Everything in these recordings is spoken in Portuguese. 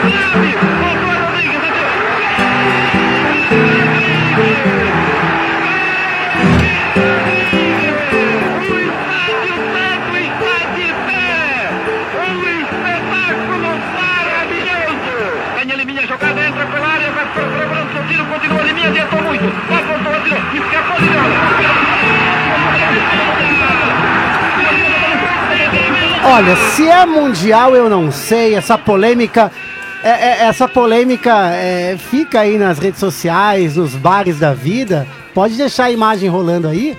Olha, se é mundial eu não sei, essa polêmica fica aí nas redes sociais, nos bares da vida, pode deixar a imagem rolando aí,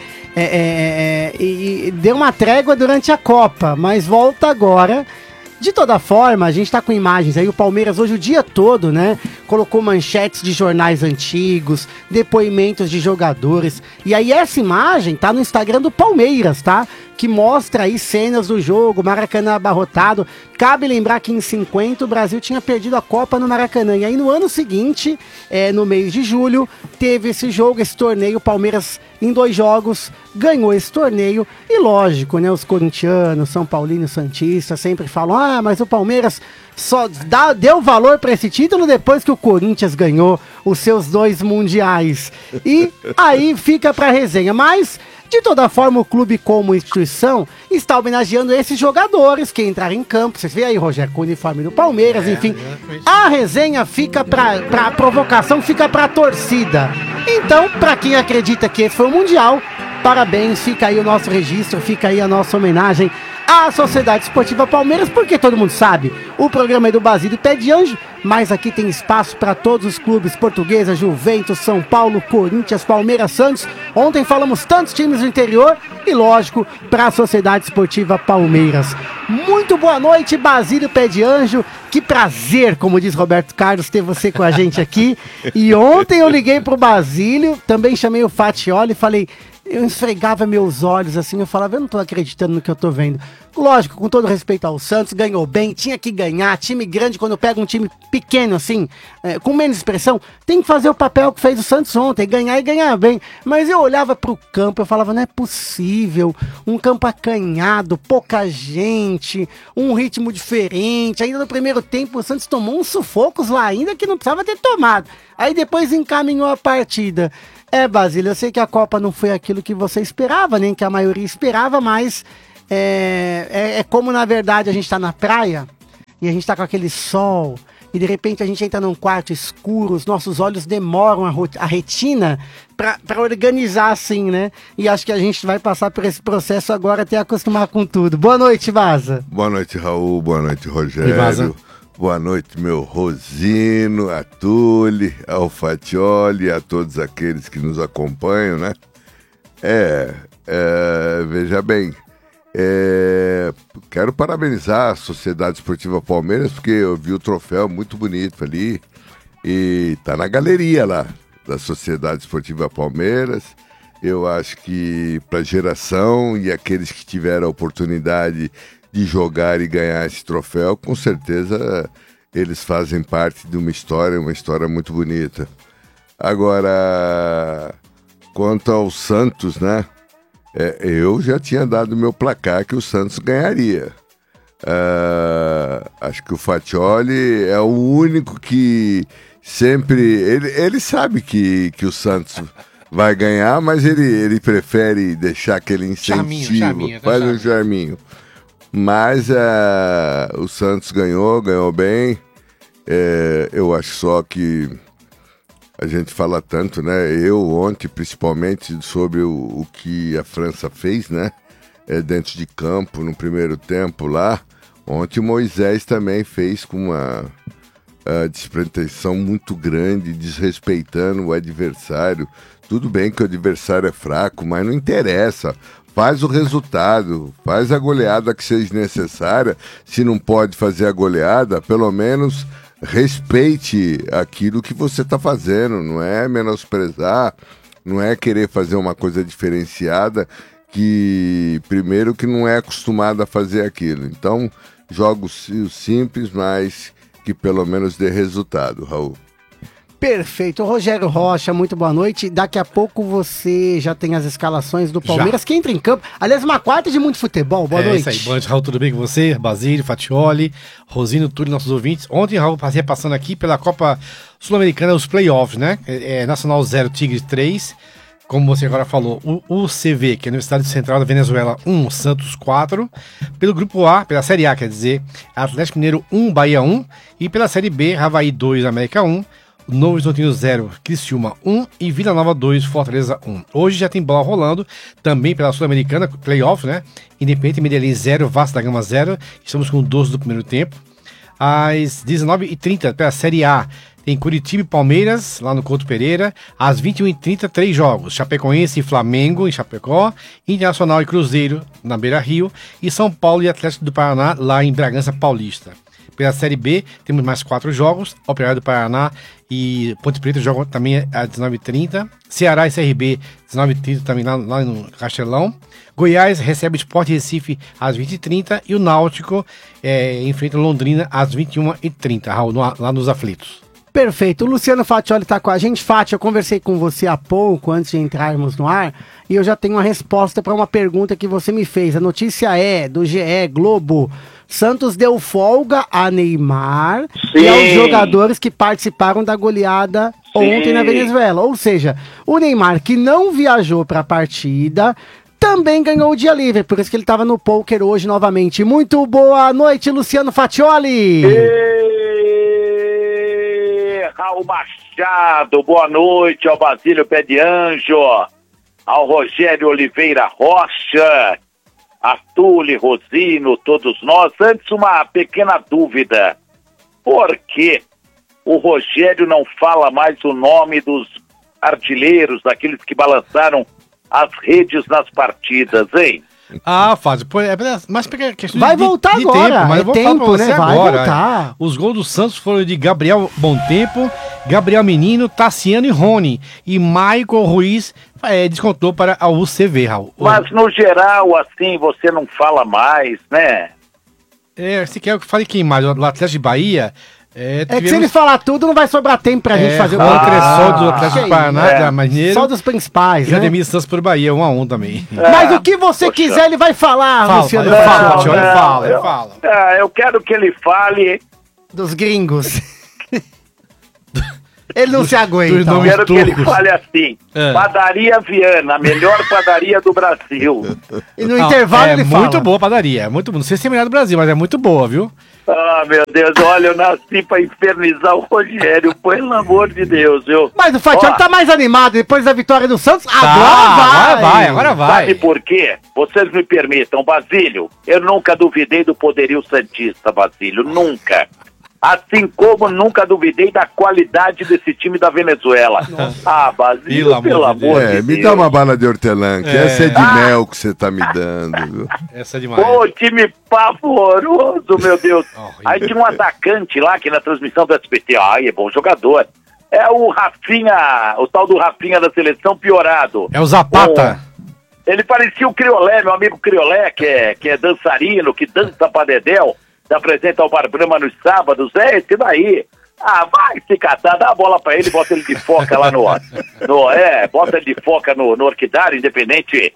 e deu uma trégua durante a Copa, mas volta agora. De toda forma, a gente tá com imagens aí, o Palmeiras hoje o dia todo, né, colocou manchetes de jornais antigos, depoimentos de jogadores, e aí essa imagem tá no Instagram do Palmeiras, tá? Que mostra aí cenas do jogo, Maracanã abarrotado. Cabe lembrar que em 50 o Brasil tinha perdido a Copa no Maracanã, e aí no ano seguinte, no mês de julho, teve esse jogo, esse torneio, o Palmeiras em 2 jogos ganhou esse torneio, e lógico, né, os corintianos, São Paulinos, santistas sempre falam, mas o Palmeiras só deu valor para esse título depois que o Corinthians ganhou os seus 2 mundiais. E aí fica para resenha, mas de toda forma o clube como instituição está homenageando esses jogadores que entraram em campo. Vocês veem aí, Rogério, com o uniforme do Palmeiras, enfim. A resenha fica a provocação fica pra torcida. Então, pra quem acredita que esse foi o Mundial, parabéns, fica aí o nosso registro, fica aí a nossa homenagem à Sociedade Esportiva Palmeiras, porque todo mundo sabe, o programa é do Basílio Pé de Anjo, mas aqui tem espaço para todos os clubes portugueses, Juventus, São Paulo, Corinthians, Palmeiras, Santos. Ontem falamos tantos times do interior e, lógico, para a Sociedade Esportiva Palmeiras. Muito boa noite, Basílio Pé de Anjo. Que prazer, como diz Roberto Carlos, ter você com a gente aqui. E ontem eu liguei pro Basílio, também chamei o Fatioli e falei... Eu esfregava meus olhos assim, eu falava, eu não tô acreditando no que eu tô vendo. Lógico, com todo respeito ao Santos, ganhou bem, tinha que ganhar. Time grande, quando pega um time pequeno assim, com menos expressão, tem que fazer o papel que fez o Santos ontem, ganhar e ganhar bem. Mas eu olhava pro campo, eu falava, não é possível, um campo acanhado, pouca gente, um ritmo diferente. Ainda no primeiro tempo o Santos tomou uns sufocos lá ainda que não precisava ter tomado. Aí depois encaminhou a partida. Basílio, eu sei que a Copa não foi aquilo que você esperava, nem que a maioria esperava, mas é como na verdade a gente tá na praia e a gente tá com aquele sol e de repente a gente entra num quarto escuro, os nossos olhos demoram a retina pra organizar assim, né? E acho que a gente vai passar por esse processo agora até acostumar com tudo. Boa noite, Vaza. Boa noite, Raul. Boa noite, Rogério. E Vaza. Boa noite, meu Rosino, a Tule, ao Fatioli, a todos aqueles que nos acompanham, né? Veja bem, quero parabenizar a Sociedade Esportiva Palmeiras, porque eu vi o troféu muito bonito ali, e tá na galeria lá, da Sociedade Esportiva Palmeiras. Eu acho que para a geração e aqueles que tiveram a oportunidade de jogar e ganhar esse troféu, com certeza eles fazem parte de uma história muito bonita. Agora, quanto ao Santos, né? Eu já tinha dado meu placar que o Santos ganharia. Acho que o Fatioli é o único que sempre... Ele sabe que o Santos vai ganhar, mas ele prefere deixar aquele incentivo, faz um charminho. Mas o Santos ganhou bem. Eu acho só que a gente fala tanto, né? Eu ontem, principalmente, sobre o que a França fez, né? Dentro de campo, no primeiro tempo lá. Ontem o Moisés também fez com uma despretensão muito grande, desrespeitando o adversário. Tudo bem que o adversário é fraco, mas não interessa. Faz o resultado, faz a goleada que seja necessária. Se não pode fazer a goleada, pelo menos respeite aquilo que você está fazendo. Não é menosprezar, não é querer fazer uma coisa diferenciada que, primeiro, que não é acostumado a fazer aquilo. Então, jogos simples, mas que pelo menos dê resultado, Raul. Perfeito. Rogério Rocha, muito boa noite. Daqui a pouco você já tem as escalações do Palmeiras, que entra em campo. Aliás, uma quarta de muito futebol. Boa noite. Isso aí. Boa noite, Raul. Tudo bem com você? Basílio, Fatioli, Rosino, Túlio, nossos ouvintes. Ontem, Raul, passei passando aqui pela Copa Sul-Americana, os playoffs, né? Nacional 0, Tigres 3. Como você agora falou, o UCV, que é a Universidade Central da Venezuela 1, Santos 4. Pelo Grupo A, pela Série A, quer dizer, Atlético Mineiro 1, Bahia 1. E pela Série B, Avaí 2, América 1. Novo Horizontino 0, Criciúma 1 e Vila Nova 2, Fortaleza 1. Hoje já tem bola rolando, também pela Sul-Americana, playoff, né? Independente Medellín 0, Vasco da Gama 0. Estamos com 12 do primeiro tempo. Às 19h30, pela Série A, tem Curitiba e Palmeiras, lá no Couto Pereira. Às 21h30, 3 jogos. Chapecoense e Flamengo, em Chapecó. Internacional e Cruzeiro, na Beira Rio. E São Paulo e Atlético do Paraná, lá em Bragança Paulista. Pela Série B, temos mais 4 jogos. Operário do Paraná e Ponte Preta jogam também às 19h30. Ceará e CRB, 19h30 também lá no Castelão. Goiás recebe o Sport Recife às 20h30. E o Náutico enfrenta Londrina às 21h30, Raul, lá nos Aflitos. Perfeito. O Luciano Fatioli está com a gente. Fati, eu conversei com você há pouco, antes de entrarmos no ar, e eu já tenho uma resposta para uma pergunta que você me fez. A notícia é do GE Globo. Santos deu folga a Neymar e aos jogadores que participaram da goleada ontem na Venezuela. Ou seja, o Neymar, que não viajou para a partida, também ganhou o dia livre. Por isso que ele estava no poker hoje novamente. Muito boa noite, Luciano Fatioli. Raul Machado, boa noite ao Basílio Pé de Anjo, ao Rogério Oliveira Rocha, a Tule, Rosino, todos nós. Antes, uma pequena dúvida. Por que o Rogério não fala mais o nome dos artilheiros, daqueles que balançaram as redes nas partidas, hein? Fábio, mas questão vai voltar de agora, tempo, mas eu vou falar pra você né? Vai agora. Voltar. Os gols do Santos foram de Gabriel Bom Tempo, Gabriel Menino, Tassiano e Rony. E Michael Ruiz descontou para a UCV, Raul. Mas no geral, assim, você não fala mais, né? Se quer que eu fale quem mais? O Atlético de Bahia... que se ele falar tudo, não vai sobrar tempo pra gente fazer o só do Atlético do Paraná, da Maneiro. Só dos principais, e né? Ademir Santos por Bahia, 1-1 também. Mas o que você quiser, ele vai falar, Luciano. Fala. Eu quero que ele fale dos gringos. Ele não se aguenta. Eu quero que ele fale assim: Padaria Viana, a melhor padaria do Brasil. E no intervalo ele fala. É muito boa a padaria, é muito boa. Não sei se é a melhor do Brasil, mas é muito boa, viu? Ah, meu Deus, olha, eu nasci pra infernizar o Rogério, pelo amor de Deus, viu? Mas o Fatioli tá mais animado depois da vitória do Santos. Agora vai. Sabe por quê? Vocês me permitam, Basílio, eu nunca duvidei do poderio santista, Basílio, nunca. Assim como nunca duvidei da qualidade desse time da Venezuela. Basílio, pelo amor de Deus. Me dá uma bala de hortelã, que essa é de mel que você tá me dando, viu? Essa é demais. Pô, time pavoroso, meu Deus. Aí tinha um atacante lá, que na transmissão do SBT, é bom jogador. É o Rafinha, o tal do Rafinha da seleção piorado. É o Zapata. Ele parecia o Criolé, meu amigo Criolé, que é dançarino, que dança pra dedéu. Se apresenta ao Bar Brahma nos sábados, esse daí. Vai se catar, dá a bola pra ele, bota ele de foca lá bota ele de foca no orquidário, independente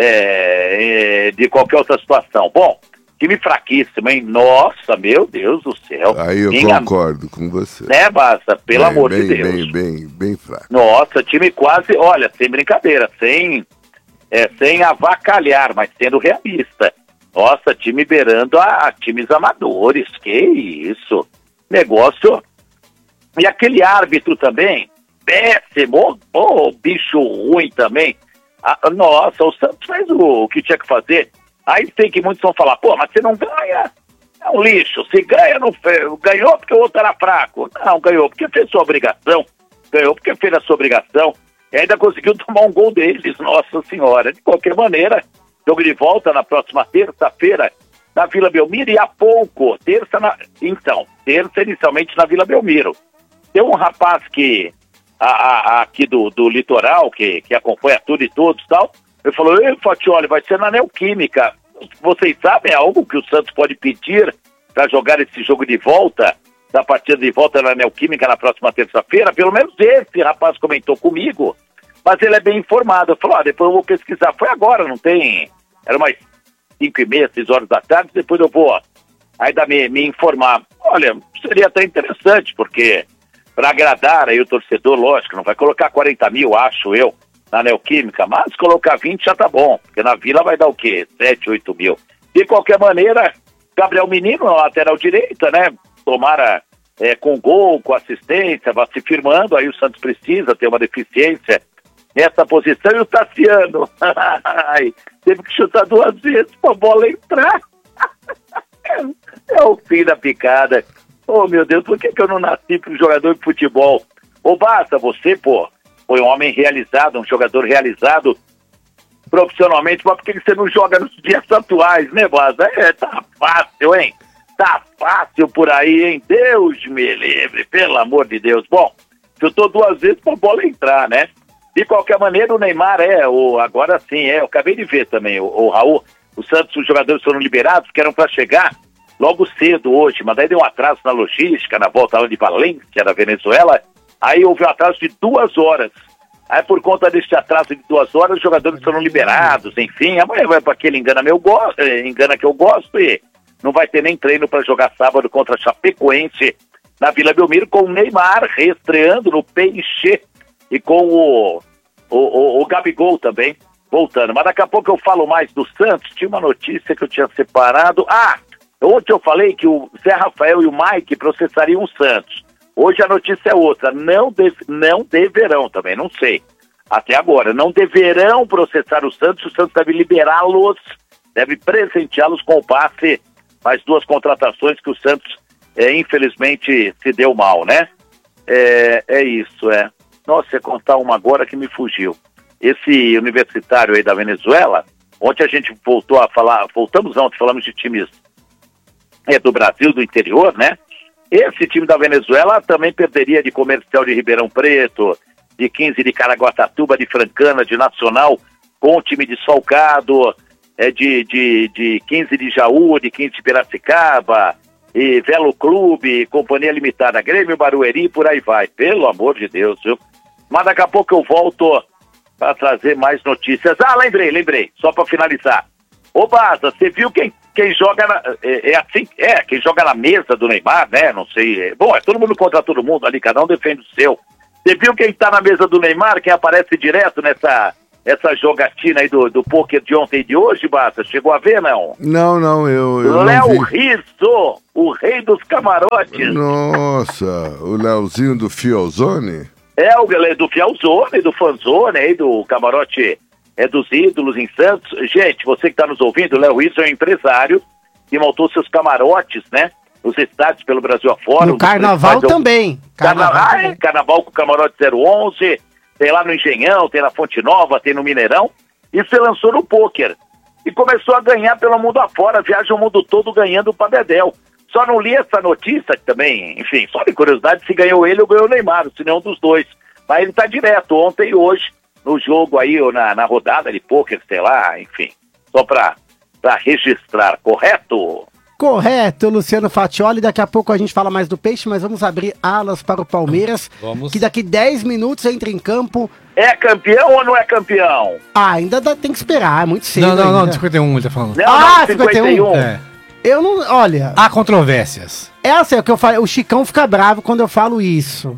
de qualquer outra situação. Bom, time fraquíssimo, hein? Nossa, meu Deus do céu. Aí eu concordo com você. Né, Bassa? Pelo amor de Deus. Bem fraco. Nossa, time quase, olha, sem brincadeira, sem avacalhar, mas sendo realista. Nossa, time beirando a times amadores, que isso, negócio. E aquele árbitro também, péssimo, bicho ruim também. Nossa, o Santos fez o que tinha que fazer. Aí tem que muitos vão falar, mas você não ganha, é um lixo. Se ganha, não ganhou porque o outro era fraco. Não, ganhou porque fez sua obrigação, ganhou porque fez a sua obrigação. E ainda conseguiu tomar um gol deles, nossa senhora. De qualquer maneira... Jogo de volta na próxima terça-feira na Vila Belmiro e há pouco, terça inicialmente na Vila Belmiro. Tem um rapaz que, aqui do litoral, que acompanha tudo e todos e tal, ele falou, Fatioli, vai ser na Neoquímica. Vocês sabem algo que o Santos pode pedir para jogar esse jogo de volta? da partida de volta na Neoquímica na próxima terça-feira. Pelo menos esse rapaz comentou comigo, mas ele é bem informado. Falou, depois eu vou pesquisar. Foi agora, não tem... Era umas 5h30, 6 horas da tarde, depois eu vou ainda me informar. Olha, seria até interessante, porque para agradar aí o torcedor, lógico, não vai colocar 40 mil, acho eu, na Neoquímica, mas colocar 20 já tá bom, porque na Vila vai dar o quê? 7, 8 mil. De qualquer maneira, Gabriel Menino, na lateral direita, né? Tomara com gol, com assistência, vai se firmando, aí o Santos precisa ter uma deficiência nessa posição, e o Tassiano teve que chutar 2 vezes para a bola entrar. É o fim da picada. Oh, meu Deus, por que eu não nasci para um jogador de futebol? Ô, Baza, você, foi um homem realizado, um jogador realizado profissionalmente, mas por que você não joga nos dias atuais, né, Baza? Tá fácil, hein? Tá fácil por aí, hein? Deus me livre, pelo amor de Deus. Bom, chutou 2 vezes para a bola entrar, né? De qualquer maneira, o Neymar agora sim, eu acabei de ver também, o Raul, os Santos, os jogadores foram liberados, que eram para chegar logo cedo hoje, mas daí deu um atraso na logística, na volta lá de Valência, da Venezuela, aí houve um atraso de 2 horas. Aí por conta desse atraso de 2 horas, os jogadores foram liberados, enfim, amanhã vai para aquele engana que eu gosto, e não vai ter nem treino para jogar sábado contra a Chapecoense na Vila Belmiro, com o Neymar reestreando no Peixe e com o Gabigol também voltando. Mas daqui a pouco eu falo mais do Santos. Tinha uma notícia que eu tinha separado. Ontem eu falei que o Zé Rafael e o Mike processariam o Santos. Hoje a notícia é outra. Não deverão também, não sei. Até agora, não deverão processar o Santos deve liberá-los, deve presenteá-los com o passe, mais 2 contratações que o Santos, infelizmente, se deu mal, né? É isso. Nossa, ia contar uma agora que me fugiu. Esse universitário aí da Venezuela, ontem a gente falamos de times do Brasil, do interior, né? Esse time da Venezuela também perderia de Comercial de Ribeirão Preto, de 15 de Caraguatatuba, de Francana, de Nacional, com o time desfalcado, de 15 de Jaú, de 15 de Piracicaba, e Velo Clube, Companhia Limitada, Grêmio, Barueri, por aí vai. Pelo amor de Deus, viu? Mas daqui a pouco eu volto para trazer mais notícias. Lembrei, só para finalizar. Ô, Baza, você viu quem joga quem joga na mesa do Neymar, né? Não sei. Bom, é todo mundo contra todo mundo ali, cada um defende o seu. Você viu quem tá na mesa do Neymar, quem aparece direto nessa jogatina aí do pôquer de ontem e de hoje, Baza? Chegou a ver, não? Não, eu Léo Rizzo, o rei dos camarotes. Nossa, o Léozinho do Fielzone? O do Fielzone, do Fanzone, aí do camarote dos ídolos em Santos. Gente, você que está nos ouvindo, o Léo Rizzo é um empresário que montou seus camarotes, né? Nos estádios pelo Brasil afora. No Carnaval também. Carnaval com o camarote 011, tem lá no Engenhão, tem na Fonte Nova, tem no Mineirão. E se lançou no pôquer. E começou a ganhar pelo mundo afora, viaja o mundo todo ganhando para Dedéu. Só não li essa notícia também, enfim, só de curiosidade, se ganhou ele ou ganhou o Neymar, se nenhum dos dois. Mas ele tá direto, ontem e hoje, no jogo aí, ou na rodada de pôquer, sei lá, enfim. Só pra registrar, correto? Correto, Luciano Fatioli. Daqui a pouco a gente fala mais do Peixe, mas vamos abrir alas para o Palmeiras, que daqui 10 minutos entra em campo. É campeão ou não é campeão? Ainda tem que esperar, é muito cedo. Não, 51 ele tá falando. Não, 51. Eu não, olha... Há controvérsias. É assim, é o que eu falo, o Chicão fica bravo quando eu falo isso.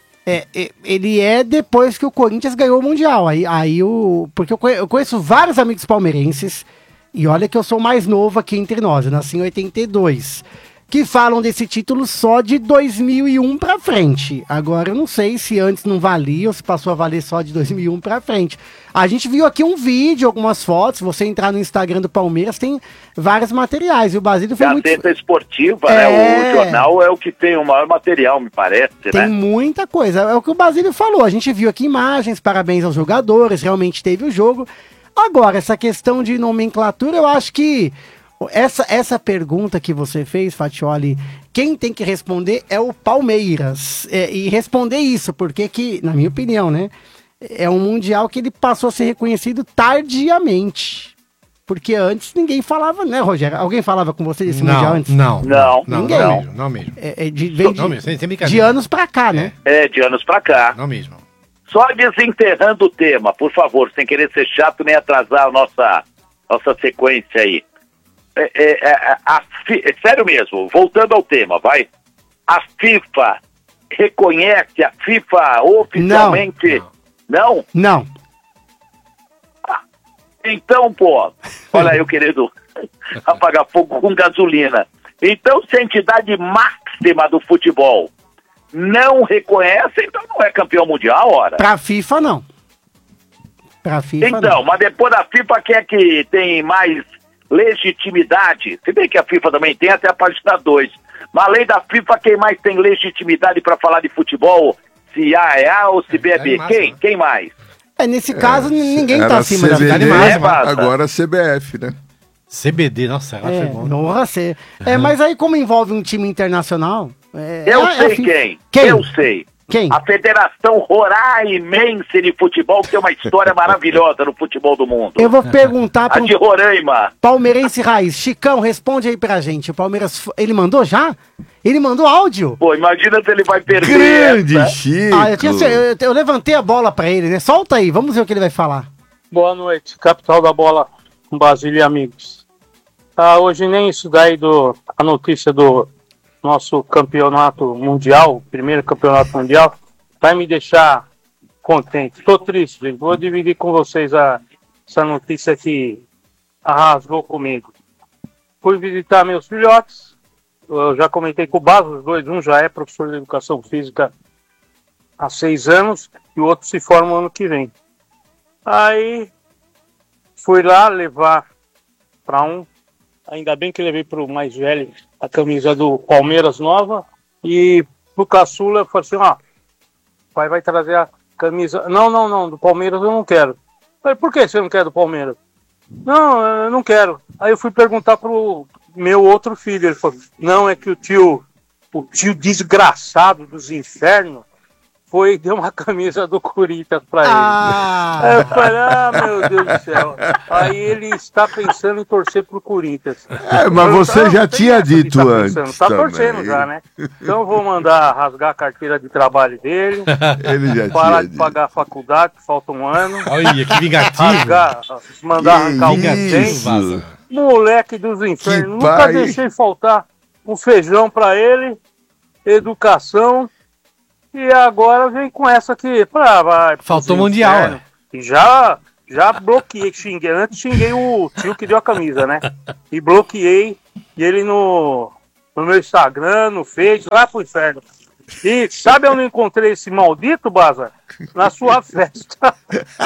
Ele depois que o Corinthians ganhou o Mundial. Porque eu conheço vários amigos palmeirenses, e olha que eu sou mais novo aqui entre nós, eu nasci em 82, que falam desse título só de 2001 pra frente. Agora eu não sei se antes não valia ou se passou a valer só de 2001 pra frente. A gente viu aqui um vídeo, algumas fotos, se você entrar no Instagram do Palmeiras, tem vários materiais, e o Basílio foi muito... Gazeta Esportiva, né? O jornal é o que tem o maior material, me parece, né? Tem muita coisa, é o que o Basílio falou, a gente viu aqui imagens, parabéns aos jogadores, realmente teve o jogo. Agora, essa questão de nomenclatura, eu acho que essa pergunta que você fez, Fatioli, quem tem que responder é o Palmeiras, e responder isso, porque que, na minha opinião, né, é um Mundial que ele passou a ser reconhecido tardiamente. Porque antes ninguém falava, né, Rogério? Alguém falava com você desse Mundial antes? Não. Ninguém. Não mesmo. De anos pra cá, né? De anos pra cá. Não mesmo. Só desenterrando o tema, por favor, sem querer ser chato nem atrasar a nossa sequência aí. Sério mesmo, voltando ao tema, vai. A FIFA reconhece a FIFA oficialmente? Não? Não. Então, pô, olha aí, eu querendo apagar fogo com gasolina. Então, se a entidade máxima do futebol não reconhece, então não é campeão mundial, ora. Pra FIFA, não. Pra FIFA, então, não. mas depois da FIFA, quem é que tem mais legitimidade? Se bem que a FIFA também tem até a página 2. Mas além da FIFA, quem mais tem legitimidade para falar de futebol? Se A é A ou se B é B? Quem mais? Nesse caso, ninguém tá acima da CBD, FIFA. agora a CBF, né? CBD, nossa, ela foi bom. Não ser. Mas aí como envolve um time internacional... Eu sei quem. Eu sei. Quem? A Federação Roraimense de Futebol, que tem uma história maravilhosa no futebol do mundo. Eu vou perguntar para de Roraima. Palmeirense Raiz. Chicão, responde aí pra gente. O Palmeiras, ele mandou já? Ele mandou áudio? Pô, imagina se ele vai perder. Grande essa. Chico. Eu levantei a bola pra ele, né? Solta aí, vamos ver o que ele vai falar. Boa noite, capital da bola, Basílio e amigos. Hoje nem isso daí a notícia do nosso campeonato mundial, primeiro campeonato mundial, vai me deixar contente. Estou triste, gente. Vou dividir com vocês essa notícia que arrasou comigo. Fui visitar meus filhotes, eu já comentei com o Baso, os dois, um já é professor de educação física há 6 anos e o outro se forma ano que vem. Aí fui lá levar para ainda bem que levei para o mais velho a camisa do Palmeiras nova, e pro caçula eu falei assim, pai vai trazer a camisa, não, do Palmeiras eu não quero. Eu falei, por que você não quer do Palmeiras? Não, eu não quero. Aí eu fui perguntar pro meu outro filho, ele falou, não, é que o tio desgraçado dos infernos deu uma camisa do Corinthians pra ele. Aí eu falei, meu Deus do céu. Aí ele está pensando em torcer pro Corinthians. Mas você já tinha dito antes. Tá torcendo já, né? Então eu vou mandar rasgar a carteira de trabalho dele. Ele já parar de pagar a faculdade, que falta 1 ano. Olha, que vingativo. Mandar arrancar o dente. Moleque dos infernos. Nunca deixei faltar um feijão pra ele, educação. E agora vem com essa aqui. Faltou mundial, E já bloqueei, xinguei o tio que deu a camisa, né? E bloqueei ele no meu Instagram, no Face, lá pro inferno. E sabe onde eu encontrei esse maldito, Baza? Na sua festa.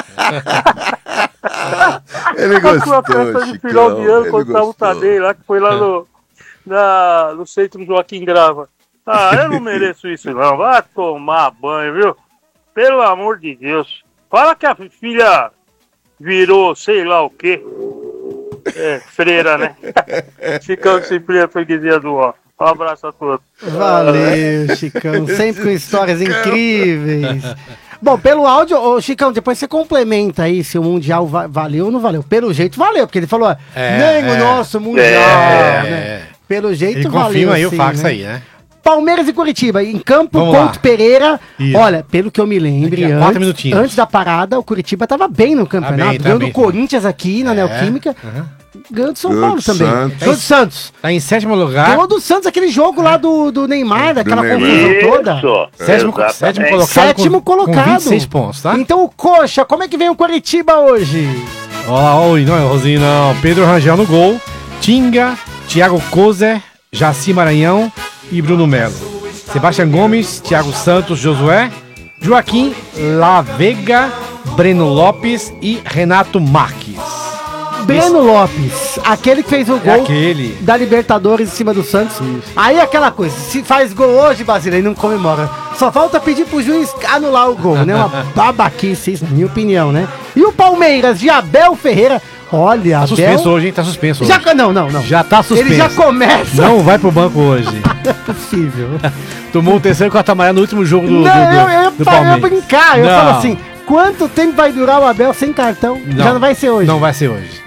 Ele gostou, na sua festa de final de ano, quando tava o Tadei lá, que foi lá no centro Joaquim Grava. Eu não mereço isso não, vai tomar banho, viu? Pelo amor de Deus. Fala que a filha virou sei lá o quê. Freira, né? Chicão sem freguesia do ó. Um abraço a todos. Valeu, Chicão. Sempre com histórias incríveis. Bom, pelo áudio, Chicão, depois você complementa aí se o Mundial valeu ou não valeu. Pelo jeito valeu, porque ele falou, nem o nosso Mundial, né? Pelo jeito ele valeu. Confirma aí sim, o fax né? aí, né? Palmeiras e Curitiba, em campo, Ponte Pereira. Isso. Olha, pelo que eu me lembro, antes da parada, o Curitiba estava bem no campeonato. Ganhou do Corinthians aqui na Neoquímica. Ganhou do São Paulo também. Ganhou do Santos. Tá em 7º lugar. Ganhou do Santos, aquele jogo lá do Neymar, daquela confusão toda. Sétimo colocado. Com 26 pontos, tá? Então o Coxa, como é que vem o Curitiba hoje? Olha, não é o Rosinho, não. Pedro Rangel no gol. Tinga, Thiago Kozer, Jaci Maranhão e Bruno Melo. Sebastião Gomes, Thiago Santos, Josué, Joaquim Lavega, Breno Lopes e Renato Marques. Breno Lopes, aquele que fez o gol da Libertadores em cima do Santos. Isso. Aí aquela coisa, se faz gol hoje, Basílio, e não comemora. Só falta pedir pro juiz anular o gol, né? Uma babaquice, isso, na minha opinião, né? E o Palmeiras de Abel Ferreira. Olha, tá suspenso hoje, hein? Tá suspenso hoje. Não. Já tá suspenso. Ele já começa. Não vai pro banco hoje. Não é possível. Tomou o 3º cartão amarelo no último jogo do Palmeiras. Eu ia brincar. Eu falo assim, quanto tempo vai durar o Abel sem cartão? Já não vai ser hoje. Não vai ser hoje.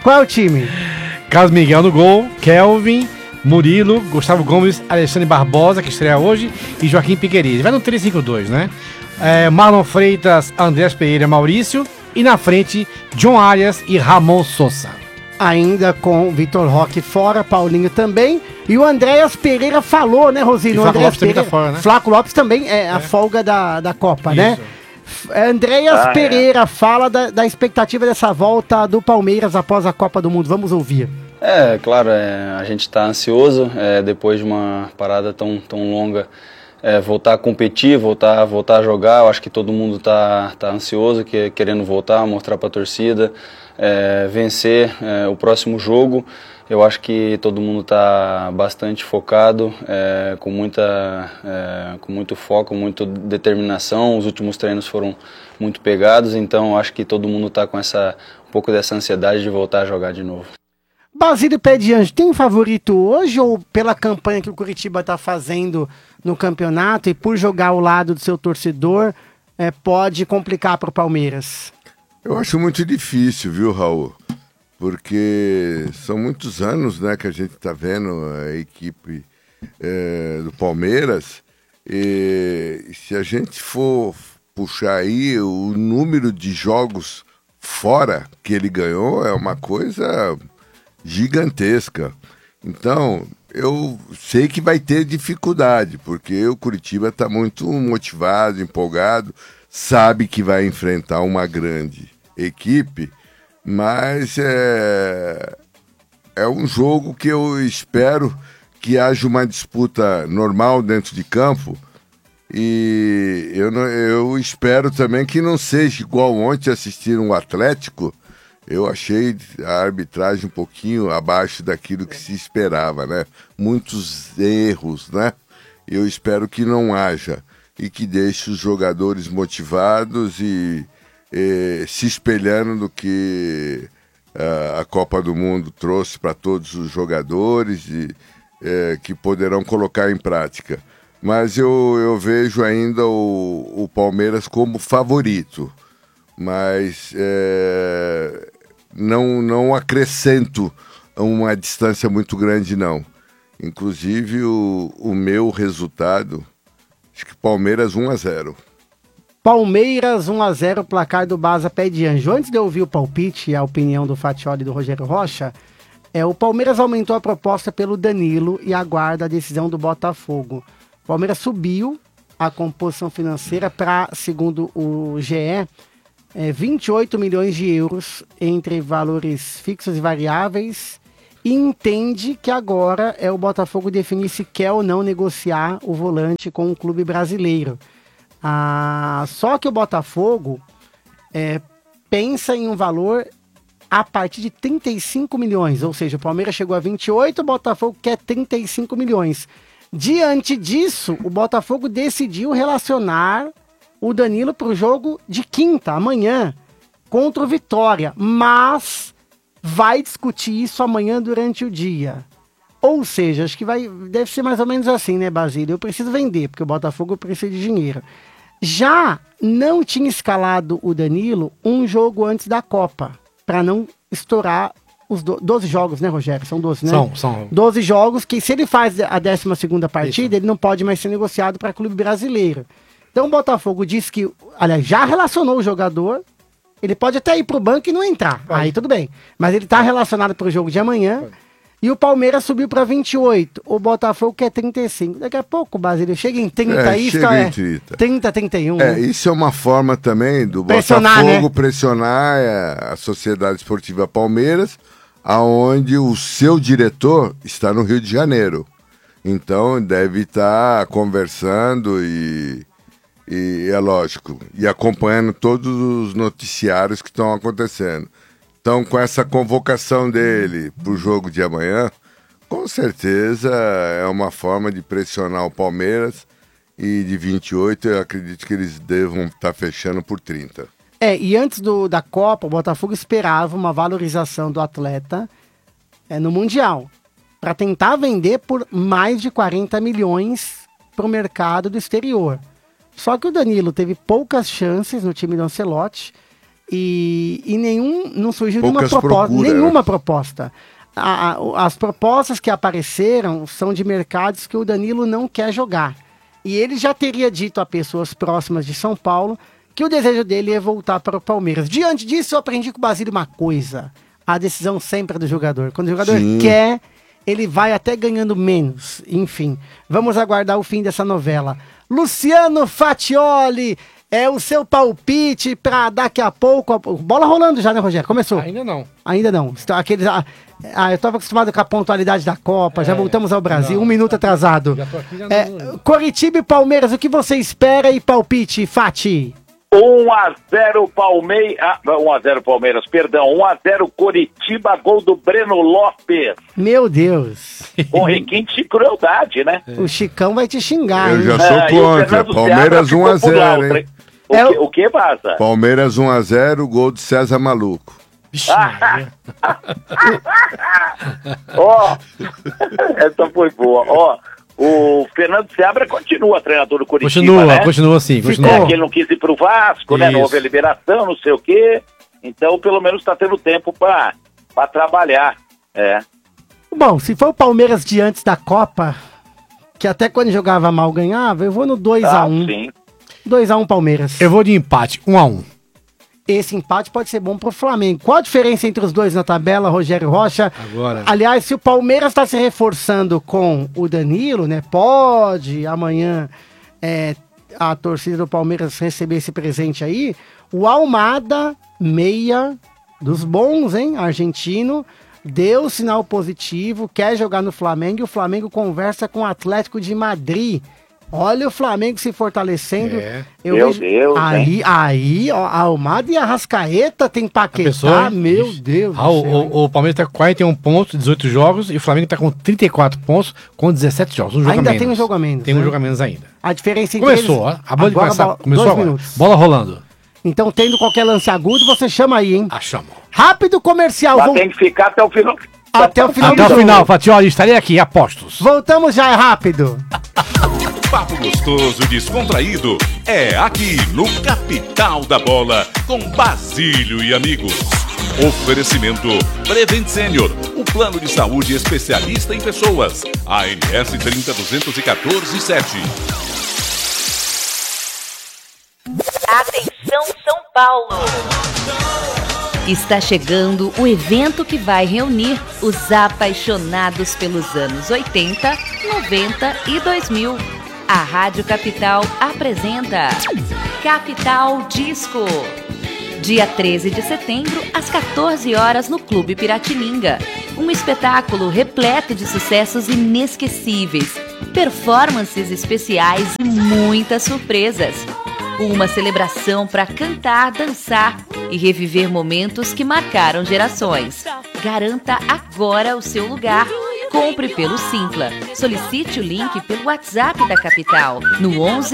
Qual é o time? Carlos Miguel no gol, Kelvin, Murilo, Gustavo Gomes, Alexandre Barbosa, que estreia hoje, e Joaquim Piquerez. Vai no 3-5-2, né? Marlon Freitas, Andrés Pereira, Maurício, e na frente, John Arias e Ramon Sousa. Ainda com Vitor Roque fora, Paulinho também. E o Andréas Pereira falou, né, Rosino? O Flaco Lopes também tá fora, né? Flaco Lopes também a folga da Copa, né? Andréas Pereira fala da expectativa dessa volta do Palmeiras após a Copa do Mundo. Vamos ouvir. Claro, a gente está ansioso, depois de uma parada tão longa, voltar a competir, voltar a jogar. Eu acho que todo mundo tá ansioso, querendo voltar, mostrar para a torcida, vencer o próximo jogo. Eu acho que todo mundo está bastante focado, com muito foco, muita determinação. Os últimos treinos foram muito pegados, então acho que todo mundo está com um pouco dessa ansiedade de voltar a jogar de novo. Basílio Pé de Anjo, tem um favorito hoje ou pela campanha que o Curitiba está fazendo no campeonato e por jogar ao lado do seu torcedor, pode complicar para o Palmeiras? Eu acho muito difícil, viu, Raul? Porque são muitos anos, né, que a gente está vendo a equipe do Palmeiras, e se a gente for puxar aí o número de jogos fora que ele ganhou, é uma coisa gigantesca. Então, eu sei que vai ter dificuldade, porque o Curitiba está muito motivado, empolgado, sabe que vai enfrentar uma grande equipe, mas é um jogo que eu espero que haja uma disputa normal dentro de campo, e eu espero também que não seja igual ontem assistir um Atlético. Eu achei a arbitragem um pouquinho abaixo daquilo que se esperava, né? Muitos erros, né? Eu espero que não haja e que deixe os jogadores motivados e se espelhando no que a Copa do Mundo trouxe para todos os jogadores e que poderão colocar em prática. Mas eu vejo ainda o Palmeiras como favorito, mas não acrescento uma distância muito grande, não. Inclusive o meu resultado, acho que Palmeiras 1-0. Palmeiras 1-0, placar do Baza Pé de Anjo. Antes de eu ouvir o palpite e a opinião do Fatioli e do Rogério Rocha, o Palmeiras aumentou a proposta pelo Danilo e aguarda a decisão do Botafogo. O Palmeiras subiu a composição financeira para, segundo o GE, 28 milhões de euros entre valores fixos e variáveis, e entende que agora o Botafogo definir se quer ou não negociar o volante com o clube brasileiro. Só que o Botafogo pensa em um valor a partir de 35 milhões, ou seja, o Palmeiras chegou a 28, o Botafogo quer 35 milhões. Diante disso, o Botafogo decidiu relacionar o Danilo para o jogo de quinta, amanhã, contra o Vitória, mas vai discutir isso amanhã durante o dia. Ou seja, acho que deve ser mais ou menos assim, né, Basílio? Eu preciso vender, porque o Botafogo precisa de dinheiro. Já não tinha escalado o Danilo um jogo antes da Copa, para não estourar os 12 jogos, né, Rogério? São 12, né? São 12 jogos que, se ele faz a 12ª partida, ele não pode mais ser negociado para clube brasileiro. Então o Botafogo disse que, aliás, já relacionou o jogador, ele pode até ir pro banco e não entrar, aí tudo bem. Mas ele tá relacionado pro jogo de amanhã, e o Palmeiras subiu para 28, o Botafogo quer 35. Daqui a pouco, Basílio, chega em 30, isso chega em 30. 30, 31. Isso é uma forma também do pressionar, Botafogo, né? Pressionar a Sociedade Esportiva Palmeiras, aonde o seu diretor está no Rio de Janeiro. Então deve estar conversando e é lógico, e acompanhando todos os noticiários que estão acontecendo. Então, com essa convocação dele para o jogo de amanhã, com certeza é uma forma de pressionar o Palmeiras, e de 28 eu acredito que eles devam estar fechando por 30. E antes da Copa, o Botafogo esperava uma valorização do atleta no Mundial, para tentar vender por mais de 40 milhões para o mercado do exterior. Só que o Danilo teve poucas chances no time do Ancelotti, e não surgiu nenhuma proposta. As propostas que apareceram são de mercados que o Danilo não quer jogar. E ele já teria dito a pessoas próximas de São Paulo que o desejo dele é voltar para o Palmeiras. Diante disso, eu aprendi com o Basílio uma coisa. A decisão sempre é do jogador. Quando o jogador quer, ele vai até ganhando menos. Enfim, vamos aguardar o fim dessa novela. Luciano Fatioli, é o seu palpite para daqui a pouco... Bola rolando já, né, Rogério? Começou. Ainda não. Ainda não. Eu estava acostumado com a pontualidade da Copa, já voltamos ao Brasil, um minuto atrasado. Já tô aqui, já não... Coritiba e Palmeiras, o que você espera e palpite, Fati? 1-0 Palmeiras, perdão, 1-0 Coritiba, gol do Breno Lopes. Meu Deus. Com requinte de crueldade, né? O Chicão vai te xingar, Eu hein? já sou contra. Palmeiras 1-0, hein? O que, Baza? Palmeiras 1-0, gol de César Maluco. Ó, essa foi boa. Ó, o Fernando Seabra continua treinador do Coritiba, né? Continua assim. Que ele não quis ir pro Vasco, né? Não houve a liberação, não sei o quê. Então, pelo menos tá tendo tempo pra trabalhar. Bom, se for o Palmeiras de antes da Copa, que até quando jogava mal ganhava, eu vou no 2-1. Sim. 2-1 Palmeiras. Eu vou de empate, 1-1. Esse empate pode ser bom pro Flamengo. Qual a diferença entre os dois na tabela, Rogério Rocha? Agora. Aliás, se o Palmeiras está se reforçando com o Danilo, né? Pode amanhã a torcida do Palmeiras receber esse presente aí. O Almada, meia dos bons, hein? Argentino, deu sinal positivo, quer jogar no Flamengo e o Flamengo conversa com o Atlético de Madrid. Olha o Flamengo se fortalecendo. Meu Deus, aí, ó, a Almada e a Arrascaeta tem Paquetá, meu Deus. O Palmeiras tá com 41 pontos, 18 jogos, e o Flamengo tá com 34 pontos, com 17 jogos. Ainda tem um jogo a menos. Tem um jogo a menos ainda. A diferença entre começou, eles... acabou de começar. Começou 2 agora. minutos. Bola rolando. Então, tendo qualquer lance agudo, você chama aí, hein? Chamo. Rápido comercial. Mas tem que ficar até o final. Até o final Até o final, Fatioli, estarei aqui, apostos. Voltamos já, é rápido. Papo gostoso, descontraído, é aqui no Capital da Bola, com Basílio e amigos. Oferecimento Prevent Senior, o plano de saúde especialista em pessoas. ANS 302147. Atenção São Paulo! Está chegando o evento que vai reunir os apaixonados pelos anos 80, 90 e 2000. A Rádio Capital apresenta Capital Disco. Dia 13 de setembro, às 14 horas, no Clube Piratininga. Um espetáculo repleto de sucessos inesquecíveis, performances especiais e muitas surpresas. Uma celebração para cantar, dançar e reviver momentos que marcaram gerações. Garanta agora o seu lugar. Compre pelo Simpla. Solicite o link pelo WhatsApp da Capital no 11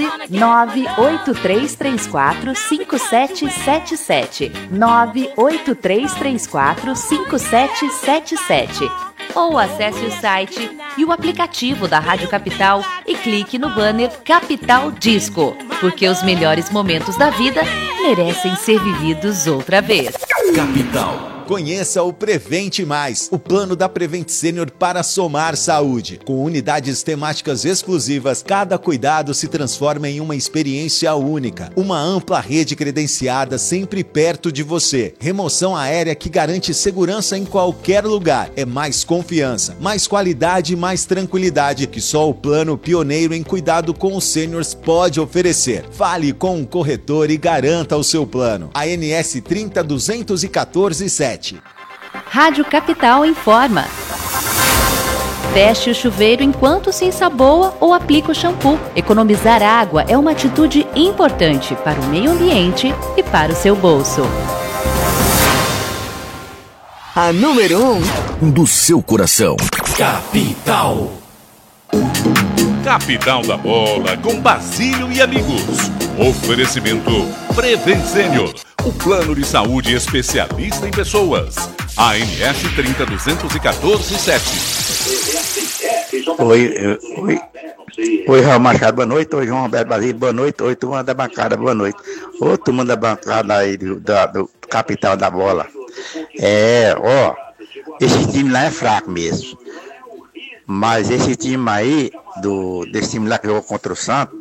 98334 5777 98334 5777 ou acesse o site e o aplicativo da Rádio Capital e clique no banner Capital Disco, porque os melhores momentos da vida merecem ser vividos outra vez. Capital. Conheça o Prevent Mais, o plano da Prevent Senior para somar saúde. Com unidades temáticas exclusivas, cada cuidado se transforma em uma experiência única. Uma ampla rede credenciada sempre perto de você. Remoção aérea que garante segurança em qualquer lugar. É mais confiança, mais qualidade e mais tranquilidade que só o plano pioneiro em cuidado com os seniors pode oferecer. Fale com um corretor e garanta o seu plano. ANS 302147. Rádio Capital informa. Feche o chuveiro enquanto se ensaboa ou aplica o shampoo. Economizar água é uma atitude importante para o meio ambiente e para o seu bolso. A número 1 do seu coração. Capital. Capital da Bola, com Basílio e amigos. Oferecimento Prevent Senior, o plano de saúde especialista em pessoas. ANS 302147. Oi, Raul Machado, boa noite. Oi, João Alberto Basílio, boa noite. Oi, turma da bancada, boa noite. Ô, turma da bancada aí capital da bola. Esse time lá é fraco mesmo. Mas esse time aí, desse time lá que jogou contra o Santos,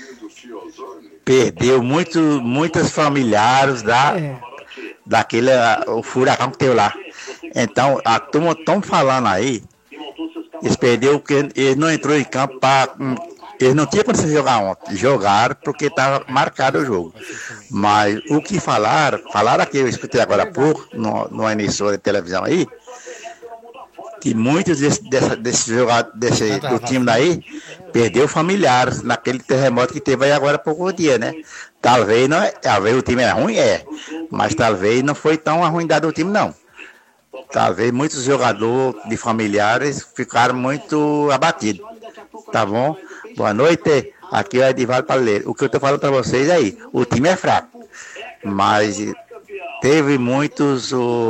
perdeu muitos familiares daquele o furacão que teve lá. Então, a turma estão falando aí, eles perderam porque eles não entrou em campo para... Eles não tinham condição de jogar ontem. Jogaram porque estava marcado o jogo. Mas o que falaram aqui, eu escutei agora há pouco, numa emissora de televisão aí, que muitos desses jogadores do time daí perdeu familiares naquele terremoto que teve aí agora há pouco dia, né? Talvez o time é ruim, mas talvez não foi tão arruinado o time, não. Talvez muitos jogadores de familiares ficaram muito abatidos. Tá bom? Boa noite, aqui é o Edivaldo Palheiro. O que eu estou falando para vocês aí, o time é fraco, mas teve muitos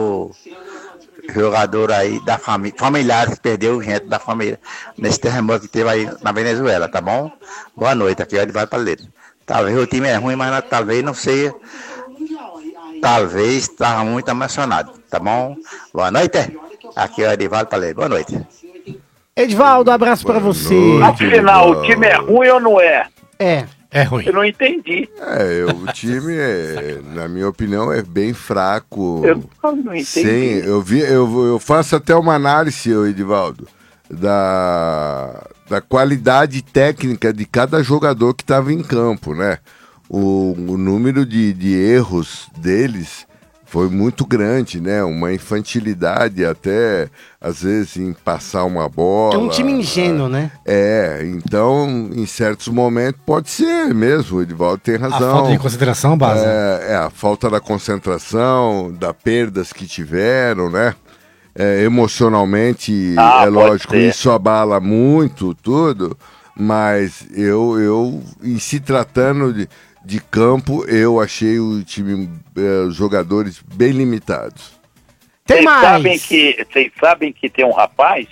jogadores aí da família, familiares que perdeu gente da família nesse terremoto que teve aí na Venezuela, tá bom? Boa noite, aqui é o Edivaldo Palheiro. Talvez o time é ruim, mas talvez não seja, talvez estava muito emocionado, tá bom? Boa noite, aqui é o Edivaldo Palheiro. Boa noite. Edivaldo, abraço pra você. Afinal, o time é ruim ou não é? É ruim. Eu não entendi. O time, na minha opinião, é bem fraco. Eu não entendi. Eu faço até uma análise, Edivaldo, da qualidade técnica de cada jogador que estava em campo, né? O número de erros deles foi muito grande, né? Uma infantilidade até, às vezes, em passar uma bola. É um time ingênuo, né? Então, em certos momentos, pode ser mesmo, o Edivaldo tem razão. A falta de concentração, Basa. A falta da concentração, das perdas que tiveram, né? Emocionalmente, é lógico, isso abala muito tudo, mas eu em se tratando de campo, eu achei o time, jogadores bem limitados. Tem mais. Vocês sabem que tinha um rapaz,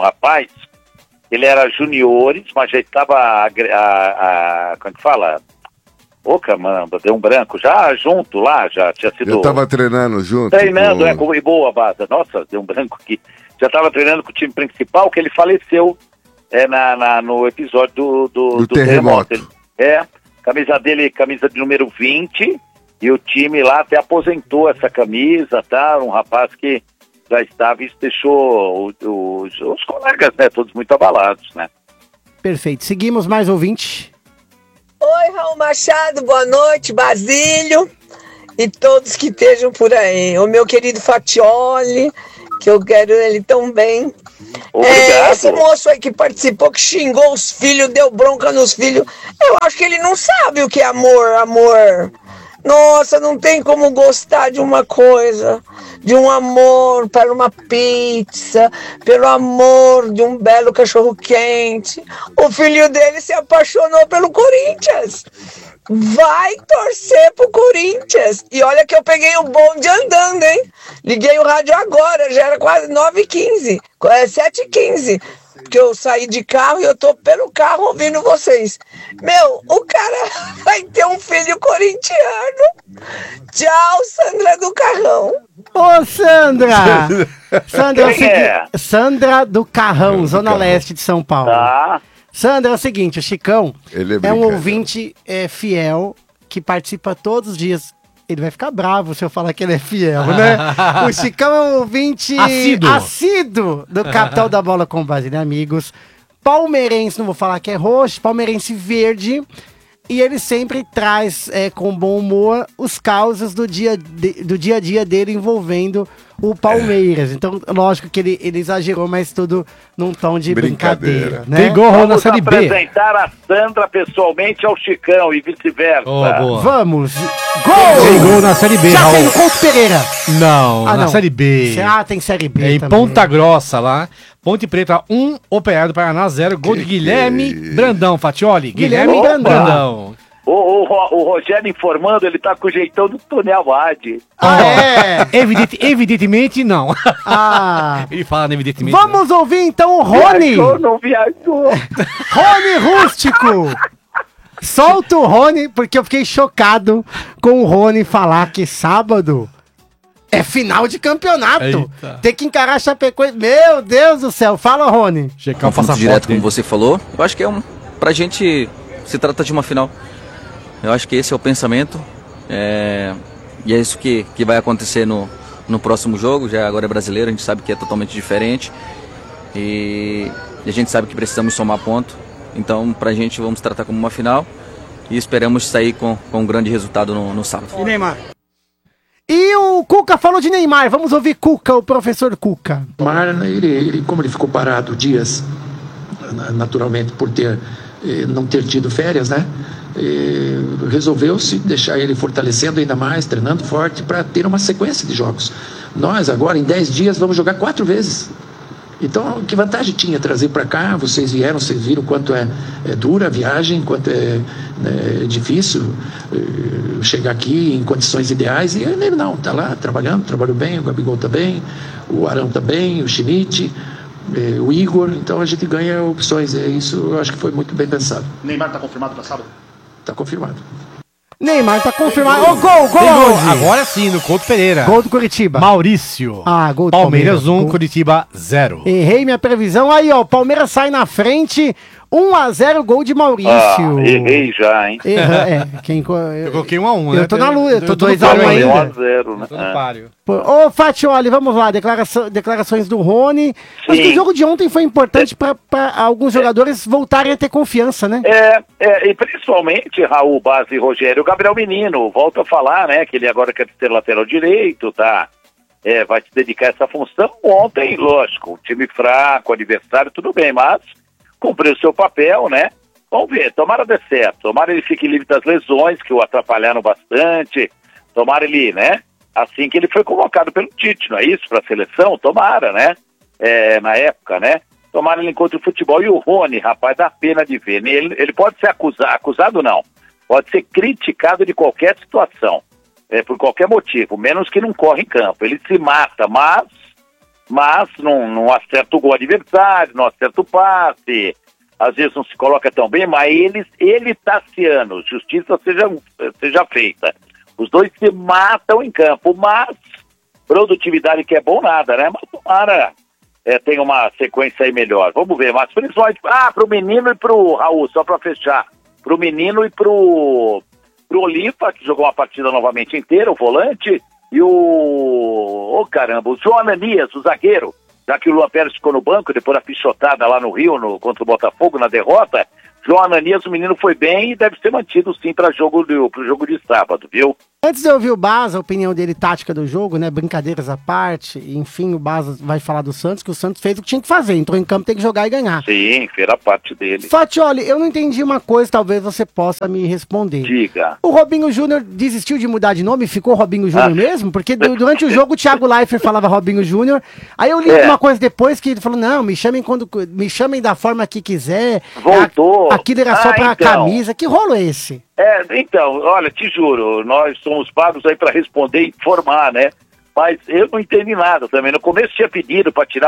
ele era juniores, mas já estava, como que fala? Ô, caramba, deu um branco, já junto lá, já tinha sido... Eu estava treinando junto. Treinando, boa, Basa. Nossa, deu um branco aqui. Já estava treinando com o time principal, que ele faleceu no episódio do terremoto. Camisa dele, camisa de número 20, e o time lá até aposentou essa camisa, tá? Um rapaz que já estava, isso deixou os colegas, né, todos muito abalados, né? Perfeito. Seguimos, mais ouvinte. Oi, Raul Machado, boa noite, Basílio e todos que estejam por aí. O meu querido Fatioli, que eu quero ele tão bem. Esse moço aí que participou, que xingou os filhos, deu bronca nos filhos, eu acho que ele não sabe o que é amor. Nossa, não tem como gostar de uma coisa, de um amor para uma pizza, pelo amor de um belo cachorro quente. O filho dele se apaixonou pelo Corinthians. Vai torcer pro Corinthians. E olha que eu peguei o bonde andando, hein? Liguei o rádio agora, já era quase 9h15, 7h15. Porque eu saí de carro e eu tô pelo carro ouvindo vocês. Meu, o cara vai ter um filho corintiano. Tchau, Sandra do Carrão. Ô, Sandra! Sandra do Carrão, Zona Leste de São Paulo. Tá. Sandra, é o seguinte, o Chicão é um ouvinte fiel que participa todos os dias. Ele vai ficar bravo se eu falar que ele é fiel, né? O Chicão é um ouvinte assíduo do Capital da Bola com Basílio Amigos. Palmeirense, não vou falar que é roxo, palmeirense verde. E ele sempre traz com bom humor os causos do dia a dia dele envolvendo o Palmeiras. Então, lógico que ele exagerou, mas tudo num tom de brincadeira, né? Vamos apresentar a Sandra pessoalmente ao Chicão e vice-versa. Vamos! Gol! Tem gol na Série B, já Raul. tem no Couto Pereira. Não, na Série B. Tem Série B em também. Ponta Grossa, lá. Ponte Preta 1, Operário do Paraná 0. Gol de Guilherme Brandão, Fatioli. Guilherme Brandão. O Rogério informando, ele tá com o jeitão do Tony Awad. Evidentemente não. Ele fala evidentemente. Vamos ouvir então o Rony. Não viajou. Rony Rústico. Solta o Rony, porque eu fiquei chocado com o Rony falar que sábado É final de campeonato. Eita. Tem que encarar a Chapecoense. Meu Deus do céu. Fala, Rony. Checar o Confronto passaporte direto, como dele. você falou. Eu acho que pra gente se trata de uma final. Eu acho que esse é o pensamento. E é isso que vai acontecer no próximo jogo. Já agora é brasileiro, a gente sabe que é totalmente diferente. E a gente sabe que precisamos somar ponto. Então, pra gente, vamos tratar como uma final. E esperamos sair com um grande resultado no sábado. E Neymar? E o Cuca falou de Neymar. Vamos ouvir Cuca, o professor Cuca. Neymar, como ele ficou parado dias, naturalmente por não ter tido férias, né? Resolveu-se deixar ele fortalecendo ainda mais, treinando forte, para ter uma sequência de jogos. Nós agora, em 10 dias, vamos jogar 4 vezes. Então, que vantagem tinha trazer para cá? Vocês viram quanto é dura a viagem, quanto é difícil chegar aqui em condições ideais. E ele não, está lá trabalhando, trabalhou bem, o Gabigol está bem, o Arão está bem, o Schmidt, o Igor. Então a gente ganha opções. Isso eu acho que foi muito bem pensado. Neymar está confirmado para sábado? Está confirmado. Neymar tá confirmado. Gol! Agora sim, no Couto Pereira. Gol do Curitiba. Maurício. Gol do Palmeiras 1, Curitiba 0. Errei minha previsão. Aí, ó, Palmeiras sai na frente. 1-0, gol de Maurício. Errei já, hein? Eu coloquei 1-1, né? Eu tô na luta, eu tô 2-1 ainda. 1-0, né? Tô no páreo. Ô, Fatioli, vamos lá, declarações do Rony. Acho que o jogo de ontem foi importante para alguns jogadores voltarem a ter confiança, né? E principalmente, Raul, Base e Rogério, o Gabriel Menino, volta a falar, né, que ele agora quer ser lateral direito, tá? Vai se dedicar a essa função. Ontem, lógico, time fraco, adversário, tudo bem, mas cumpriu o seu papel, né? Vamos ver, tomara dê certo, tomara ele fique livre das lesões, que o atrapalharam bastante, tomara ele, né? Assim que ele foi convocado pelo Tite, não é isso? Para a seleção, tomara, né? Na época, né? Tomara ele encontre o futebol. E o Rony, rapaz, dá pena de ver. Ele pode ser acusado não, pode ser criticado de qualquer situação, por qualquer motivo, menos que não corre em campo. Ele se mata, mas não acerta o gol adversário, não acerta o passe, às vezes não se coloca tão bem, mas ele Tassiano, justiça seja feita. Os dois se matam em campo, mas produtividade que é bom nada, né? Mas tomara tem uma sequência aí melhor. Vamos ver, mas principalmente pro menino e pro Raul, só para fechar, pro menino e pro Oliva, que jogou uma partida novamente inteira, o volante, e o João Ananias, o zagueiro, já que o Luan Pérez ficou no banco, depois da pichotada lá no Rio, contra o Botafogo, na derrota, João Ananias, o menino foi bem e deve ser mantido sim pro jogo de sábado, viu? Antes de eu ouvir o Baza, a opinião dele tática do jogo, né? Brincadeiras à parte, enfim, o Baza vai falar do Santos, que o Santos fez o que tinha que fazer, entrou em campo, tem que jogar e ganhar. Sim, fez a parte dele. Fatioli, eu não entendi uma coisa, talvez você possa me responder. Diga. O Robinho Júnior desistiu de mudar de nome, ficou Robinho Júnior mesmo? Porque durante o jogo o Thiago Leifert falava Robinho Júnior, aí eu li uma coisa depois que ele falou, não, me chamem da forma que quiser. Voltou. Aquilo era só pra camisa, que rolo é esse? Então, olha, te juro, nós somos pagos aí para responder e informar, né? Mas eu não entendi nada também. No começo tinha pedido para tirar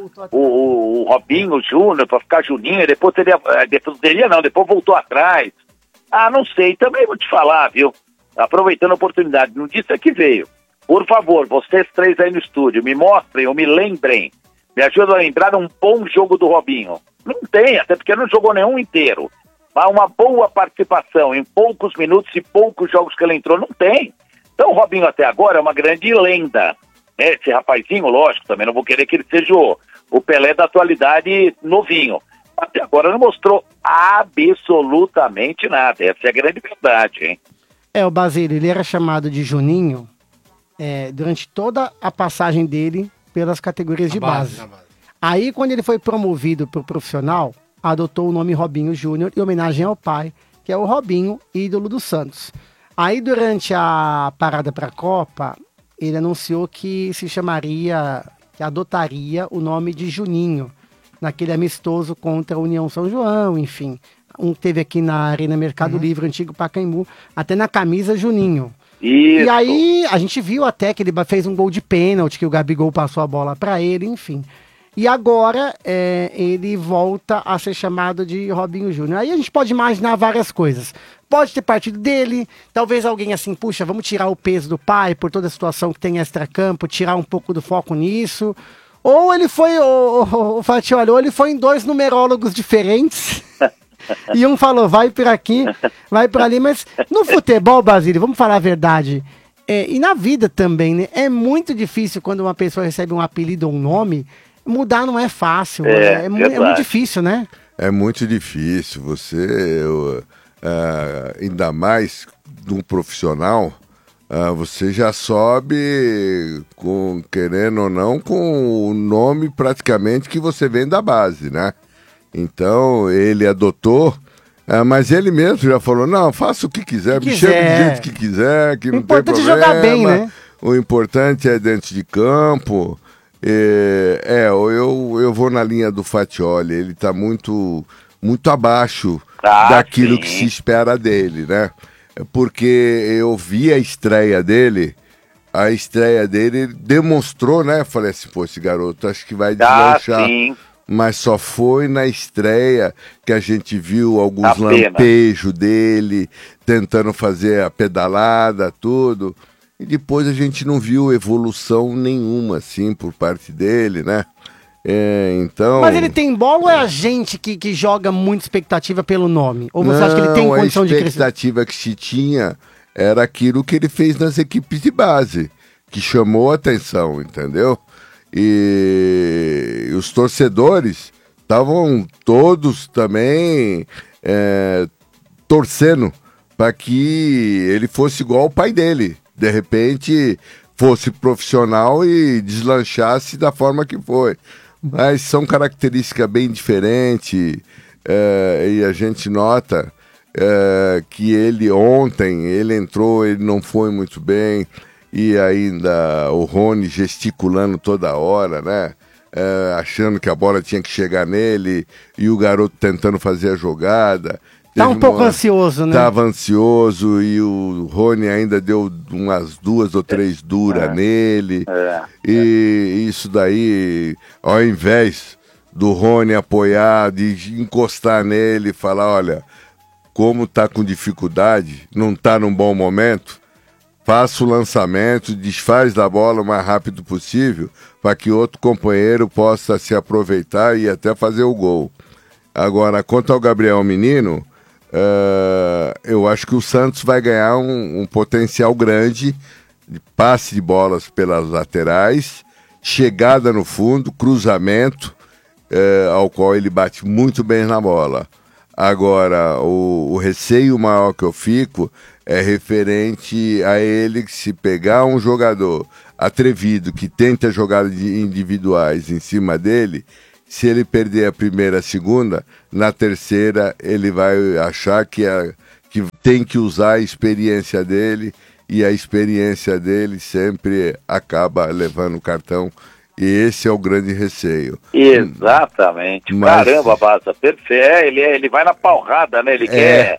o Robinho Júnior, para ficar Juninho, e depois depois voltou atrás. Não sei, também vou te falar, viu? Aproveitando a oportunidade, não disse que veio. Por favor, vocês três aí no estúdio, me mostrem ou me lembrem, me ajudem a lembrar um bom jogo do Robinho. Não tem, até porque não jogou nenhum inteiro. Mas uma boa participação em poucos minutos e poucos jogos que ele entrou, não tem. Então o Robinho até agora é uma grande lenda. Esse rapazinho, lógico, também não vou querer que ele seja o Pelé da atualidade novinho. Até agora não mostrou absolutamente nada. Essa é a grande verdade, hein? O Basílio, ele era chamado de Juninho durante toda a passagem dele pelas categorias de base. Aí quando ele foi promovido para o profissional, adotou o nome Robinho Júnior em homenagem ao pai, que é o Robinho, ídolo do Santos. Aí, durante a parada para a Copa, ele anunciou que se chamaria, que adotaria o nome de Juninho, naquele amistoso contra a União São João, enfim. Teve aqui na Arena Mercado Livre, antigo Pacaembu, até na camisa Juninho. Isso. E aí, a gente viu até que ele fez um gol de pênalti, que o Gabigol passou a bola para ele, enfim. E agora ele volta a ser chamado de Robinho Júnior. Aí a gente pode imaginar várias coisas. Pode ter partido dele, talvez alguém assim, puxa, vamos tirar o peso do pai por toda a situação que tem extracampo, tirar um pouco do foco nisso. Ou ele foi, o Fatioli, ou ele foi em 2 numerólogos diferentes. E um falou, vai por aqui, vai por ali. Mas no futebol, Basílio, vamos falar a verdade. E na vida também, né? É muito difícil quando uma pessoa recebe um apelido ou um nome. Mudar não é fácil, é muito difícil, né? É muito difícil, ainda mais de um profissional, você já sobe, querendo ou não, com o nome praticamente que você vem da base, né? Então, ele adotou, mas ele mesmo já falou, não, faça o que quiser, me chame do jeito que quiser, que não tem problema. O importante é jogar bem, né? O importante é dentro de campo. Eu vou na linha do Fatioli, ele está muito abaixo daquilo que se espera dele, né? Porque eu vi a estreia dele demonstrou, né? Falei assim, pô, esse garoto acho que vai deslanchar. Mas só foi na estreia que a gente viu alguns lampejos dele, tentando fazer a pedalada, tudo. E depois a gente não viu evolução nenhuma, assim, por parte dele, né? Então... Mas ele tem bola ou é a gente que joga muita expectativa pelo nome? Ou você acha que ele tem condição de crescer? A expectativa que se tinha era aquilo que ele fez nas equipes de base, que chamou a atenção, entendeu? E os torcedores estavam todos também torcendo para que ele fosse igual ao pai dele. De repente, fosse profissional e deslanchasse da forma que foi. Mas são características bem diferentes e a gente nota que ele ontem, ele entrou, ele não foi muito bem e ainda o Rony gesticulando toda hora, né? Achando que a bola tinha que chegar nele e o garoto tentando fazer a jogada. Tá um pouco ansioso, né? Tava ansioso e o Rony ainda deu umas 2 ou 3 duras nele. E isso daí, ao invés do Rony apoiar, de encostar nele e falar, olha, como tá com dificuldade, não tá num bom momento, faça o lançamento, desfaz da bola o mais rápido possível para que outro companheiro possa se aproveitar e até fazer o gol. Agora, quanto ao Gabriel Menino... eu acho que o Santos vai ganhar um potencial grande de passe de bolas pelas laterais, chegada no fundo, cruzamento, ao qual ele bate muito bem na bola. Agora, o receio maior que eu fico é referente a ele, se pegar um jogador atrevido que tenta jogadas individuais em cima dele, se ele perder a primeira, a segunda, na terceira ele vai achar que tem que usar a experiência dele e a experiência dele sempre acaba levando o cartão. E esse é o grande receio. Exatamente. Caramba, Baza, perfeito. Ele vai na porrada, né? Ele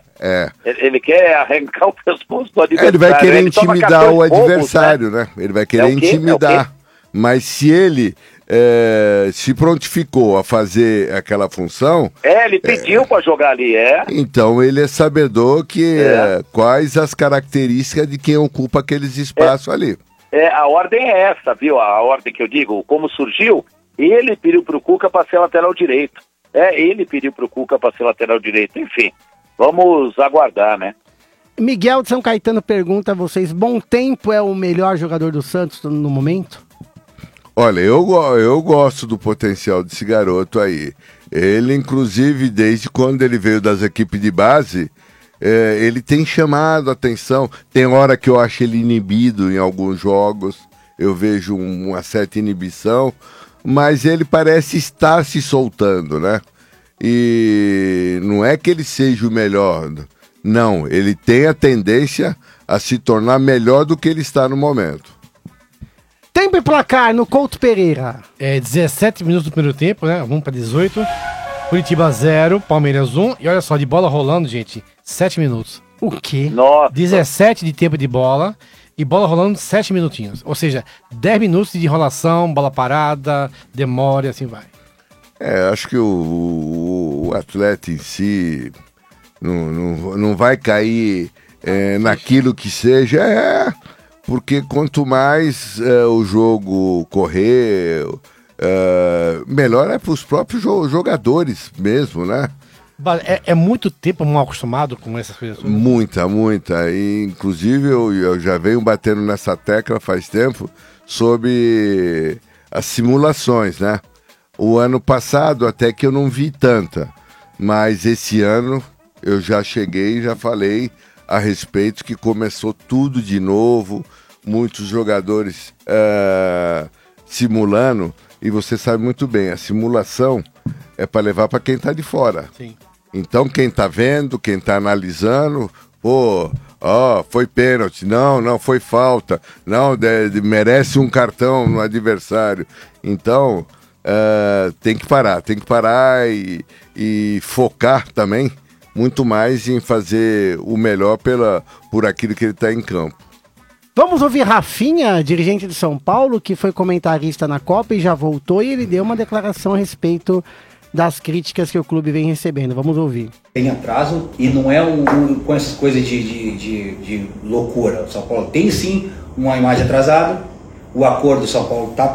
quer arrancar o pescoço do adversário. Ele vai querer intimidar o adversário, né? Ele vai querer intimidar. Mas se ele se prontificou a fazer aquela função... ele pediu para jogar ali, Então ele é sabedor que quais as características de quem ocupa aqueles espaços ali. A ordem é essa, viu? A ordem que eu digo, como surgiu, ele pediu para o Cuca para ser lateral direito. Ele pediu para o Cuca para ser lateral direito. Enfim, vamos aguardar, né? Miguel de São Caetano pergunta a vocês, Bom Tempo é o melhor jogador do Santos no momento? Olha, eu gosto do potencial desse garoto aí. Ele, inclusive, desde quando ele veio das equipes de base, ele tem chamado a atenção. Tem hora que eu acho ele inibido em alguns jogos, eu vejo uma certa inibição, mas ele parece estar se soltando, né? E não é que ele seja o melhor, não. Ele tem a tendência a se tornar melhor do que ele está no momento. Tempo e placar no Couto Pereira. 17 minutos do primeiro tempo, né? Vamos para 18. Curitiba 0, Palmeiras 1. E olha só, de bola rolando, gente, 7 minutos. O quê? Nossa. 17 de tempo de bola. e bola rolando 7 minutinhos. Ou seja, 10 minutos de enrolação, bola parada, demora e assim vai. Acho que o atleta em si não vai cair naquilo que seja, porque quanto mais o jogo correr, melhor é para os próprios jogadores mesmo, né? É muito tempo mal acostumado com essas coisas? Muita. E, inclusive, eu já venho batendo nessa tecla faz tempo sobre as simulações, né? O ano passado até que eu não vi tanta, mas esse ano eu já cheguei e já falei a respeito que começou tudo de novo, muitos jogadores simulando, e você sabe muito bem, a simulação é para levar para quem está de fora. Sim. Então quem está vendo, quem está analisando, foi pênalti, não foi falta, não, merece um cartão no adversário. Então tem que parar e focar também muito mais em fazer o melhor por aquilo que ele está em campo. Vamos ouvir Rafinha, dirigente de São Paulo, que foi comentarista na Copa e já voltou, e ele deu uma declaração a respeito das críticas que o clube vem recebendo. Vamos ouvir. Tem atraso e não é com essas coisas de loucura. O São Paulo tem sim uma imagem atrasada, o acordo do São Paulo está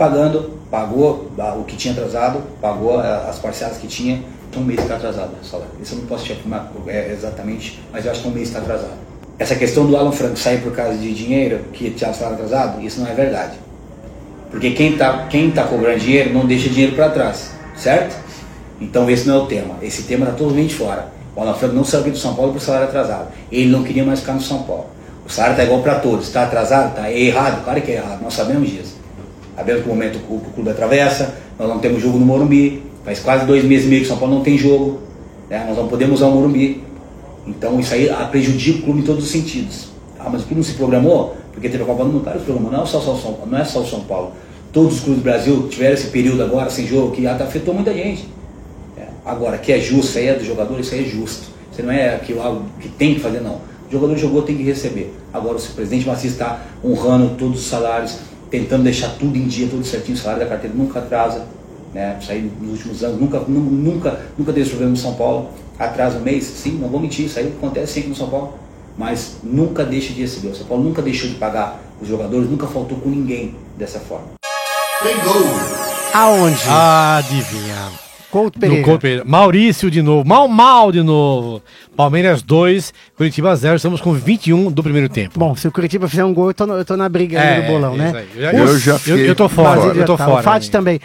pagou o que tinha atrasado, pagou as parcelas que tinha, então um mês está atrasado. Isso eu não posso te afirmar exatamente, mas eu acho que um mês está atrasado. Essa questão do Alan Franco sair por causa de dinheiro, que tinha salário atrasado, isso não é verdade. Porque quem tá cobrando dinheiro não deixa dinheiro para trás, certo? Então esse não é o tema. Esse tema está totalmente fora. O Alan Franco não saiu do São Paulo por salário atrasado. Ele não queria mais ficar no São Paulo. O salário está igual para todos. Está atrasado? Está errado? Claro que é errado. Nós sabemos disso. Sabemos que o momento o clube atravessa. Nós não temos jogo no Morumbi. Faz quase 2 meses e meio que o São Paulo não tem jogo. Né? Nós não podemos usar o Morumbi. Então isso aí prejudica o clube em todos os sentidos. Mas o clube não se programou, porque teve a Copa do Mundo, claro, se programou. Não é só o São Paulo. Todos os clubes do Brasil tiveram esse período agora sem jogo que afetou muita gente. Agora, que é justo, isso aí é do jogador, isso aí é justo. Isso não é algo que tem que fazer, não. O jogador jogou, tem que receber. Agora, o presidente Maciel está honrando todos os salários, tentando deixar tudo em dia, tudo certinho. O salário da carteira nunca atrasa. Né? Isso aí nos últimos anos nunca teve esse problema no São Paulo. Atrasa um mês, sim, não vou mentir, isso aí acontece sempre no São Paulo. Mas nunca deixa de receber. O São Paulo nunca deixou de pagar os jogadores, nunca faltou com ninguém dessa forma. Tem gol! Aonde? Adivinha. Couto Pereira. Maurício de novo. Mal de novo. Palmeiras 2, Curitiba 0. Estamos com 21 do primeiro tempo. Bom, se o Curitiba fizer um gol, eu tô na briga do bolão, né? Eu tô fora. O Fati também.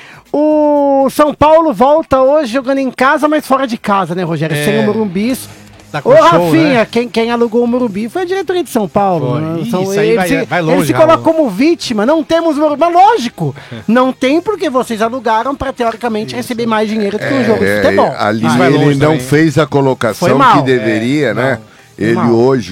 O São Paulo volta hoje jogando em casa, mas fora de casa, né, Rogério? Sem o Morumbi. Tá com Rafinha, né? quem alugou o Morumbi foi a diretoria de São Paulo. Isso aí vai longe. Ele se coloca como vítima. Não temos Morumbi. Mas lógico, não tem porque vocês alugaram para teoricamente receber mais dinheiro do que um jogo de futebol. Ali ele não fez a colocação que deveria, né? Ele hoje,